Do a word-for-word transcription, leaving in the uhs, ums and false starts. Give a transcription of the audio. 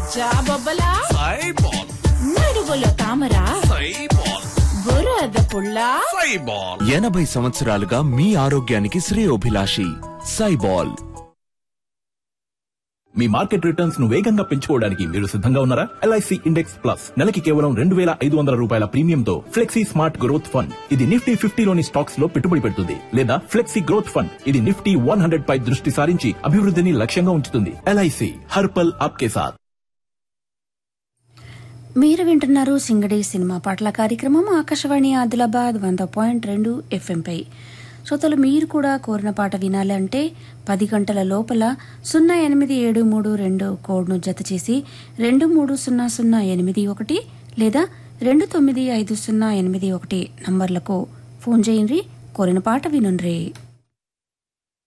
జాబొబ్బలా సైబాల్ నడువులో తామరా సైబాల్ బురద పుల్లా సైబాల్ ఎనభై సంవత్సరాలుగా మీ ఆరోగ్యానికి శ్రేయోభిలాషి సైబాల్. మీ మార్కెట్ రిటర్న్స్ ను వేగంగా పెంచుకోవడానికి మీరు సిద్ధంగా ఉన్నారా? ఎల్ఐసి ఇండెక్స్ ప్లస్ నెలకి కేవలం రెండు వేల ఐదు వందల రూపాయల ప్రీమియంతో ఫ్లెక్సీ స్మార్ట్ గ్రోత్ ఫండ్. ఇది నిఫ్టీ ఫిఫ్టీలోని స్టాక్స్ లో పెట్టుబడి పెడుతుంది. లేదా ఫ్లెక్సీ గ్రోత్ ఫండ్, ఇది నిఫ్టీ వన్ హండ్రెడ్ పై దృష్టి సారించి అభివృద్ధిని లక్ష్యంగా ఉంచుతుంది. ఎల్ఐసి హర్పల్ ఆప్కే సాథ్. మీరు వింటున్నారు సింగడి సినిమా పాటల కార్యక్రమం ఆకాశవాణి ఆదిలాబాద్ వంద పాయింట్ రెండు ఎఫ్ఎంపై. శ్రోతలు మీరు కూడా కోరిన పాట వినాలి అంటే పది గంటల లోపల సున్నా ఎనిమిది ఏడు మూడు రెండు కోడ్ను జత చేసి రెండు మూడు సున్నా సున్నా ఎనిమిది ఒకటి లేదా రెండు తొమ్మిది ఐదు సున్నా ఎనిమిది ఒకటి నంబర్లకు ఫోన్ చేయండి. కోరిన పాట వినుండ్రి.